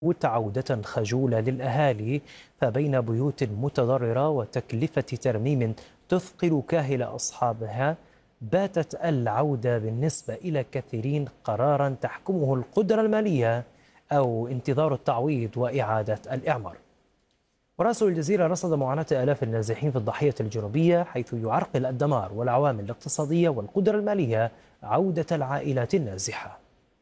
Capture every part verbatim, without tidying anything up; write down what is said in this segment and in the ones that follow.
عودة خجولة للأهالي، فبين بيوت متضررة وتكلفة ترميم تثقل كاهل أصحابها، باتت العودة بالنسبة إلى كثيرين قرارا تحكمه القدرة المالية أو انتظار التعويض وإعادة الإعمار. ورأس الجزيرة رصد معاناة آلاف النازحين في الضاحية الجنوبية، حيث يعرقل الدمار والعوامل الاقتصادية والقدرة المالية عودة العائلات النازحة.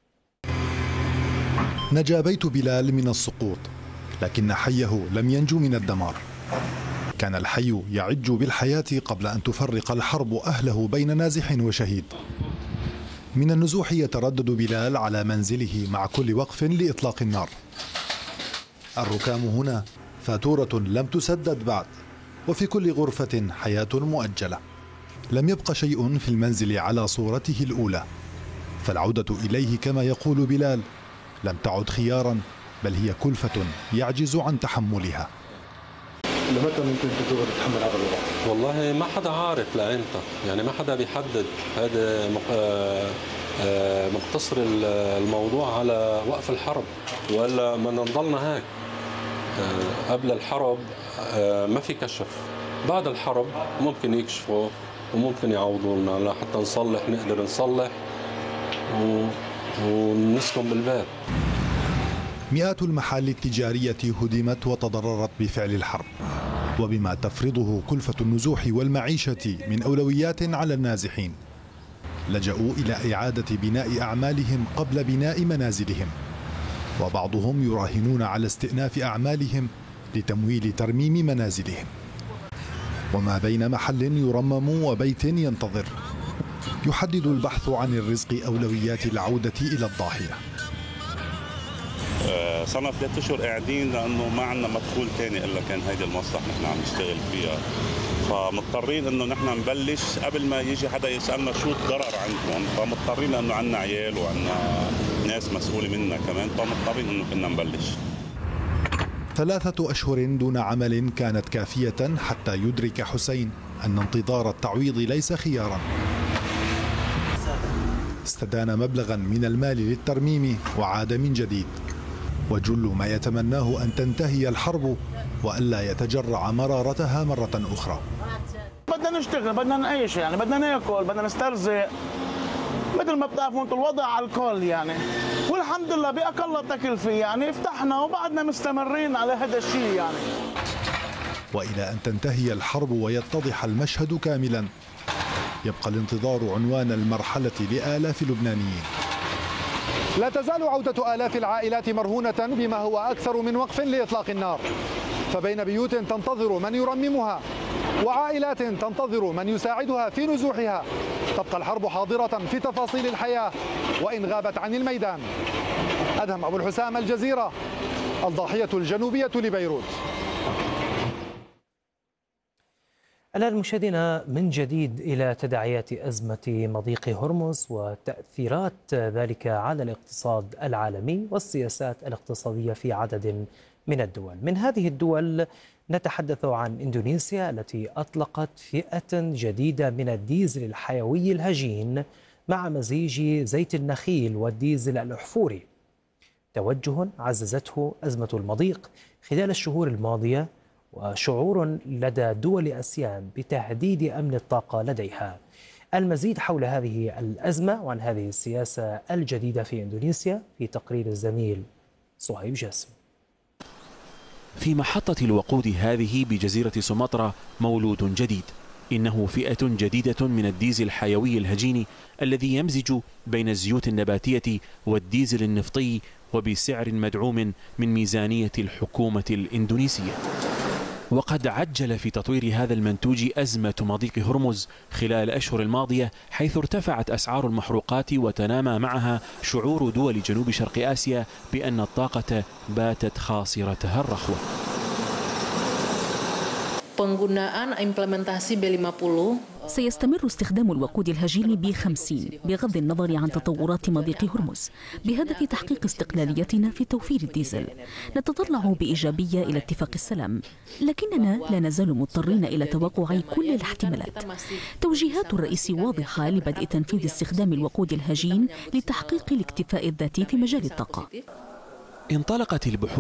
نجا بيت بلال من السقوط، لكن حيه لم ينجو من الدمار. كان الحي يعج بالحياة قبل أن تفرق الحرب أهله بين نازح وشهيد. من النزوح يتردد بلال على منزله مع كل وقف لإطلاق النار. الركام هنا فاتورة لم تسدد بعد، وفي كل غرفة حياة مؤجلة. لم يبق شيء في المنزل على صورته الأولى، فالعودة إليه كما يقول بلال لم تعد خيارا، بل هي كلفة يعجز عن تحملها. لمتى ممكن تقدر تتحمل هذا الوضع؟ والله ما حدا عارف لأمتى، يعني ما حدا بيحدد. هذا مقتصر الموضوع على وقف الحرب، ولا ما نضلنا هيك. قبل الحرب ما في كشف، بعد الحرب ممكن يكشفوا وممكن يعوضوا لنا لحتى نصلح، نقدر نصلح ونسكن بالبيت. مئات المحال التجارية هدمت وتضررت بفعل الحرب، وبما تفرضه كلفة النزوح والمعيشة من أولويات على النازحين. لجأوا إلى إعادة بناء أعمالهم قبل بناء منازلهم، وبعضهم يراهنون على استئناف أعمالهم لتمويل ترميم منازلهم. وما بين محل يرمم وبيت ينتظر، يحدد البحث عن الرزق أولويات العودة إلى الضاحية. صرنا ثلاث اشهر قاعدين لانه ما عندنا مدخول ثاني الا كان هيدي المصلحه نحن عم نشتغل فيها، فمضطرين انه نحن نبلش قبل ما يجي حدا يسالنا شو الضرر عندكم، فمضطرين لانه عندنا عيال وعندنا ناس مسؤوله منا كمان، فمضطرين انه كنا نبلش. ثلاثة أشهر دون عمل كانت كافية حتى يدرك حسين أن انتظار التعويض ليس خيارا. استدان مبلغا من المال للترميم وعاد من جديد، وجل ما يتمناه أن تنتهي الحرب وألا يتجرع مرارتها مرة أخرى. بدنا نشتغل، بدنا نعيش، يعني بدنا ناكل، بدنا نسترزق، مثل ما بتعرفوا انتم الوضع على الكل يعني، والحمد لله بأقل تكلفة يعني فتحنا وبعدنا مستمرين على هذا الشيء يعني. وإلى أن تنتهي الحرب ويتضح المشهد كاملا، يبقى الانتظار عنوان المرحلة لآلاف اللبنانيين. لا تزال عودة آلاف العائلات مرهونة بما هو أكثر من وقف لإطلاق النار، فبين بيوت تنتظر من يرممها وعائلات تنتظر من يساعدها في نزوحها، تبقى الحرب حاضرة في تفاصيل الحياة وإن غابت عن الميدان. أدهم أبو الحسام، الجزيرة، الضاحية الجنوبية لبيروت. الآن مشاهدينا من جديد إلى تداعيات أزمة مضيق هرمز وتأثيرات ذلك على الاقتصاد العالمي والسياسات الاقتصادية في عدد من الدول. من هذه الدول نتحدث عن إندونيسيا التي أطلقت فئة جديدة من الديزل الحيوي الهجين مع مزيج زيت النخيل والديزل الأحفوري، توجه عززته أزمة المضيق خلال الشهور الماضية، وشعور لدى دول آسيان بتهديد أمن الطاقة لديها. المزيد حول هذه الأزمة وعن هذه السياسة الجديدة في إندونيسيا في تقرير الزميل صهيب جاسم. في محطة الوقود هذه بجزيرة سومطرة مولود جديد، إنه فئة جديدة من الديزل الحيوي الهجين الذي يمزج بين الزيوت النباتية والديزل النفطي وبسعر مدعوم من ميزانية الحكومة الإندونيسية. وقد عجل في تطوير هذا المنتوج أزمة مضيق هرمز خلال الأشهر الماضية، حيث ارتفعت أسعار المحروقات وتنامى معها شعور دول جنوب شرق آسيا بأن الطاقة باتت خاصرتها الرخوة. سيستمر استخدام الوقود الهجين ب خمسين بغض النظر عن تطورات مضيق هرمز، بهدف تحقيق استقلاليتنا في توفير الديزل. نتطلع بإيجابية إلى اتفاق السلام، لكننا لا نزال مضطرين إلى توقع كل الاحتمالات. توجيهات الرئيس واضحة لبدء تنفيذ استخدام الوقود الهجين لتحقيق الاكتفاء الذاتي في مجال الطاقة. انطلقت البحوث